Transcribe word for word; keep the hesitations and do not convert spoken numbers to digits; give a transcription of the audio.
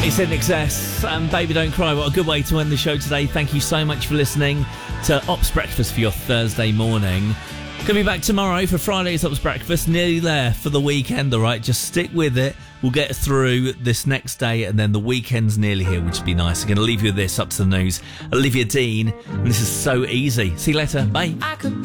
It's in excess and Baby Don't Cry. What a good way to end the show today. Thank you so much for listening to Ops Breakfast for your Thursday morning. Gonna be back tomorrow for Friday's Ops Breakfast. Nearly there for the weekend, all right? Just stick with it. We'll get through this next day and then the weekend's nearly here, which would be nice. I'm going to leave you with this up to the news. Olivia Dean, and this is So Easy. See you later. Bye.